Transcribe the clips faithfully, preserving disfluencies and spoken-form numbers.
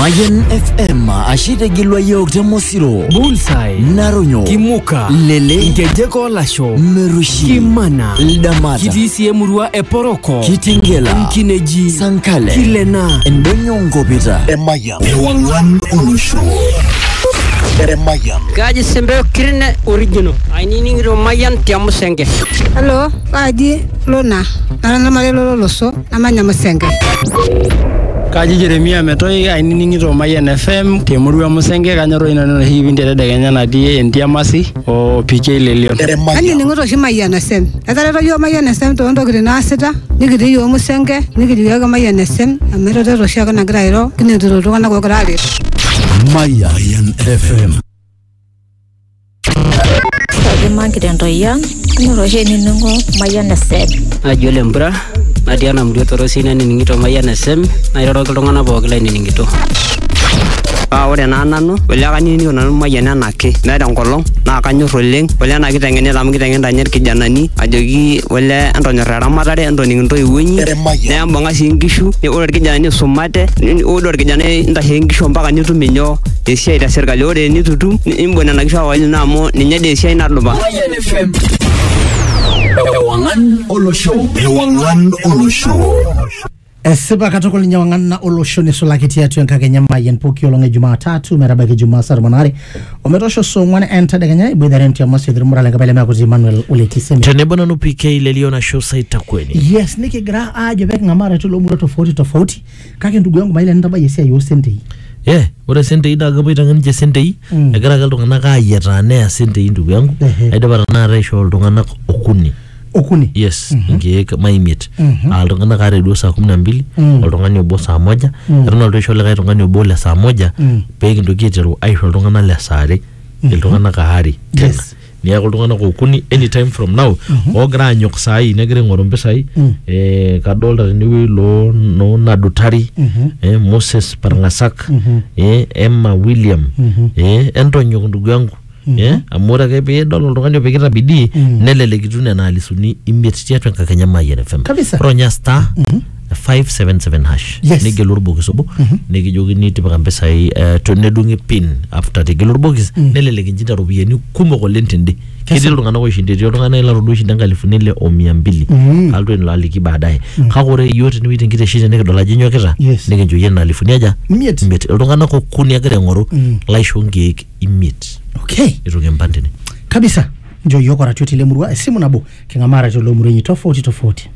Mayan F M ashite gilwa yok temosiro Bullseye Naronyo Kimuka Lele Ngejeko Lasho Merushi Kimana Ldamata Kitisi Emurua Eporoko Kitingela Mkineji Sankale Kilena Endonyo Ngopita Emayan Ewangan Olusho Emayan Gaji sembe kirine original ainini ngiro Mayan tiamu senge. Hello, Gaji Lona. Narana Marelo Loso, Namanya Musenge. Kaji Jeremia Metoi ainini ngiro Mayan F M Temurua Musenge kanyoro ina hivi ndere degenya na die Entiamasi o P K Lelion. Ani ngiro shi Mayan F M. Atara yo Mayan F M to ndo grina seta. Nigiri yo Musenge, nigiri yo Mayan F M. Amero de Russia kana grairo, kineduro ro kana go grari. Mayan F M. Sabi mangirendo yang, ngiro shi ni ngo Mayan F M. Ajole mbra Adiana mdio torosina ni ngito Mayan F M na iroro tolongana bogla ni ngito. Ah ore na nanu wele kanini nanu Mayan anake na ngolong na kanyor oleng wele na kitengene lam kitengenda nyer kijanani ajoki wele antonyorra ramatare antoni ngito iwunyi na ambanga singishu ni ore kijanani sumate ore kijanani ndahe ngishu mpaka nituminyo esia ita serikali ore nitutum imbona na kisha wali namo ninye de esia inaluba Mayan F M. Ewangan Olusho Ewangan Olusho Esiba katoko linyawangan na Olusho ni sulakiti ya tuyan kakenya Mayan poki olonge Jumatatu merabaki Jumasa Ramonari Ometosho so mwane enta degenya ibidharenti ya mwasi dhirumura lengabele meakuzi Emmanuel Uletisemi Tenebona no P K Lelio na show saita kweni Yes, niki gra aje beki ngamara tulo umuro tofauti tofauti kake ndugu yangu maile nitaba yesia yu sente hii Yeah, ora sente ida gabo itangani sente hii mm. Egara gal tungana ka ayetane ya sente hii ndugu yangu Aida barana ratio tungana okuni Okuni? Yes, mm -hmm. Nge maimit mm -hmm. Al tungana ka redu saa kumi na mbili mm. Al tungani obo saa moja mm. Erona altosho leka tungani obo le saa moja mm. Peki ndukietiru aisho tungana le saare mm -hmm. Il tungana ka hari tena yes. Ni yako tungana ko okuni anytime from now mm -hmm. Ogra anyok saa hii negre ngorombe saa hii mm. Eh, kadolta niwi lo no nadutari mm -hmm. Eh, Moses Parangasak mm -hmm. Eh, Emma William mm -hmm. Eh, Antonio ndugu yangu Mm -hmm. Yeah, amora ke be dolo ndongani opekita bidii mm -hmm. Nelele kitune na alisuni immediate ya twenka Kenya Mayan F M. Kabisa. Ronya star mm -hmm. five seven seven hash. Yes. Nige lurbo kisobo. Mm -hmm. Nige jogi ni tipa pesa hii uh, tonedungi pin after the lurbo kis mm -hmm. Nelele kinjita robiye ni kumbo ko lentende. Kidi lungana ko shinde yo lungana ila rudu shinda ngalifunile o mia mbili. Mm -hmm. Aldo en laliki baadaye. Mm -hmm. Kakore yote ni witi ngite shinde nige dola jinyo keta. Yes. Nige joye na alifuniaja. Miet. Miet. Lungana ko kunia kere ngoro. Mm -hmm. Laisho ngeek imiet. Okay. Iruge mpandene. Kabisa. Njo yoko ratioti lemurua esimu nabo kingamara to lomurenyi tofauti tofauti.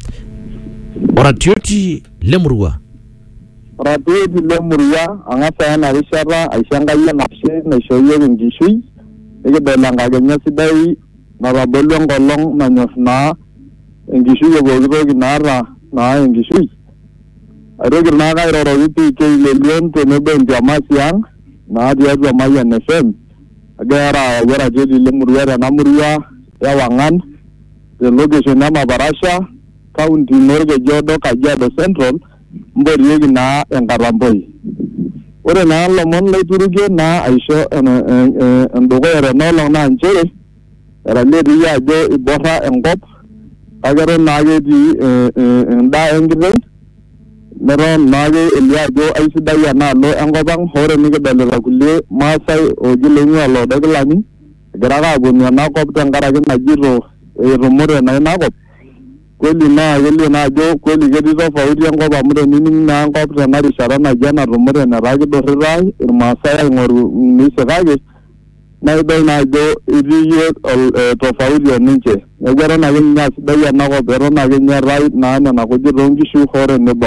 Oratioti lemurua. Oratioti lemurua angasa yana rishara aishanga iya nafsi na shoye ngishui. Ege belanga genya sidai na rabolo ngolong manyosna ngishui yobogro ginara na ngishui. Aroge na ga iroro witi ke lelion to mebe ndiamasiang na dia dua Mayan F M. Agara wera jeli lemurua na murua ya wangan the location na Mabarasha county Norge Jodo Kajiado Central mbori yegi na Engaramboi ore na lomon leituruge na aisho ndogo era no long na nchere era ledi ya jo ibora engop agara na gedi nda engren nero nage eliajo aisida ya na lo engobang hore ni gedalera kulie masai ogilenyo lo daglani garaga bunya na kop tangara na jiro rumore na na kop kweli na yeli na jo kweli gedi zo faudi engoba amure nini na kop na rishara na jana rumore na ragi do rai masai ngoru ni segage na ido na jo iriye to faudi ninche egara na nya sida ya na kop ero na nya rai na na ko jiro ngishu hore ne